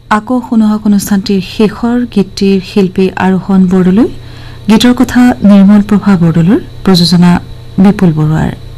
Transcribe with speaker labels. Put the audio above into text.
Speaker 1: আকৌ শুনোহক অনুষ্ঠানটিৰ শেষৰ গীতটিৰ শিল্পী আৰোহণ বৰদলৈ, গীতৰ কথা নিৰ্মল প্ৰভা বৰদলৈৰ, প্ৰযোজনা বিপুল বৰুৱাৰ।